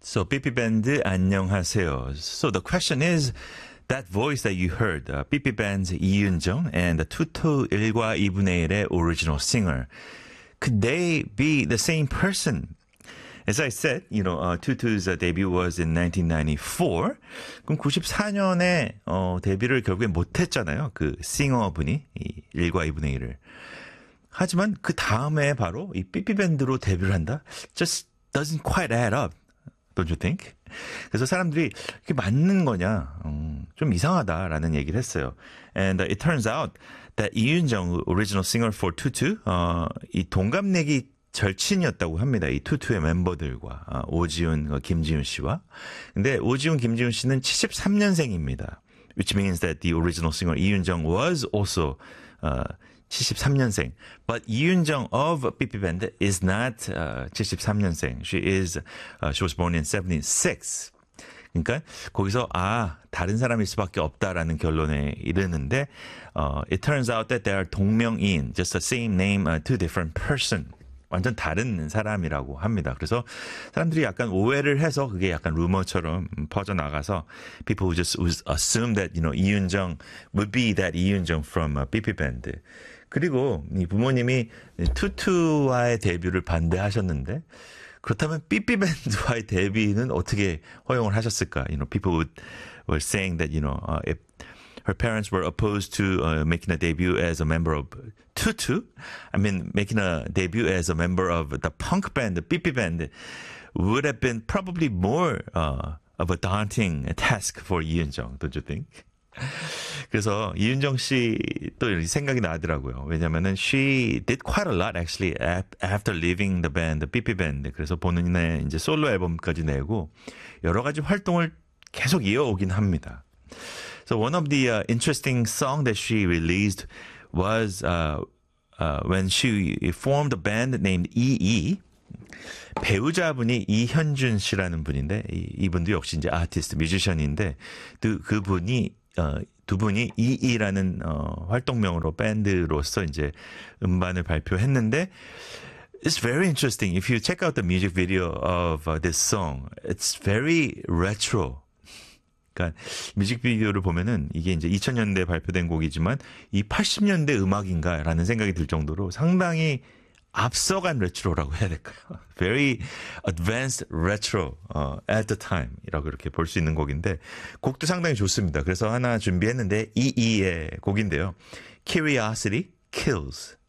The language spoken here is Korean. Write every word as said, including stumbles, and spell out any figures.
So, 삐삐 밴드 안녕하세요. So, the question is, that voice that you heard, uh, 삐삐 band's 이윤정 and the 투투 일과 이분의 일의 original singer, could they be the same person? As I said, you know, uh, 투투's uh, debut was in nineteen ninety-four. 그럼 구십사 년에 어, 데뷔를 결국엔 못했잖아요. 그 싱어분이 이 일과 이분의 일을. 하지만 그 다음에 바로 이 삐삐 밴드로 데뷔를 한다? Just doesn't quite add up. Don't you think? 그래서 사람들이 이게 맞는 거냐, 음, 좀 이상하다라는 얘기를 했어요. And uh, it turns out that 이윤정, original singer for 투투, 어, 이 동갑내기 절친이었다고 합니다. 이 투투의 멤버들과 어, 오지훈, 어, 김지훈 씨와. 근데 오지훈, 김지훈 씨는 칠십삼 년생입니다. Which means that the original singer 이윤정 was also uh, 칠십삼 년생. But 이윤정 of 삐삐 Band is not uh, 칠십삼 년생. She is, uh, she was born in seventy-six. 그러니까 거기서 아 다른 사람일 수밖에 없다라는 결론에 이르는데 uh, it turns out that they are 동명이인, just the same name, uh, two different person. 완전 다른 사람이라고 합니다. 그래서 사람들이 약간 오해를 해서 그게 약간 루머처럼 퍼져나가서 people who just assume that, you know, 이윤정 would be that 이윤정 from uh, 삐삐 Band. 그리고 이 부모님이 투투와의 데뷔를 반대하셨는데 그렇다면 삐삐 밴드와의 데뷔는 어떻게 허용을 하셨을까? You know, people would, were saying that, you know, uh, if her parents were opposed to uh, making a debut as a member of 투투, I mean, making a debut as a member of the punk band, the 삐삐 Band, would have been probably more uh, of a daunting task for 이윤정, don't you think? 그래서 이윤정 씨 또 생각이 나더라고요. 왜냐면은 she did quite a lot actually after leaving the band, the 삐삐 Band. 그래서 본인의 이제 솔로 앨범까지 내고 여러 가지 활동을 계속 이어오긴 합니다. So one of the uh, interesting song that she released was uh, uh, when she formed a band named 이이. 배우자분이 이현준 씨라는 분인데 이, 이분도 역시 이제 아티스트, 뮤지션인데 그 그분이 어, 두 분이 이이라는 어, 활동명으로 밴드로서 이제 음반을 발표했는데 it's very interesting. If you check out the music video of uh, this song, it's very retro. 그러니까 뮤직비디오를 보면은 이게 이제 이천 년대에 발표된 곡이지만 이 팔십 년대 음악인가라는 생각이 들 정도로 상당히 앞서간 레트로라고 해야 될까요? Very advanced retro uh, at the time 이라고 이렇게 볼 수 있는 곡인데 곡도 상당히 좋습니다. 그래서 하나 준비했는데 이이의 곡인데요. Curiosity Kills.